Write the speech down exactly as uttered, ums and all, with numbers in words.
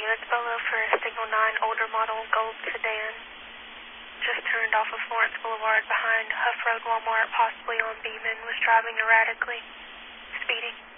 units below for a Signal nine older model gold sedan. Just turned off of Florence Boulevard behind Huff Road Walmart, possibly on Beeman, was driving erratically. Speeding.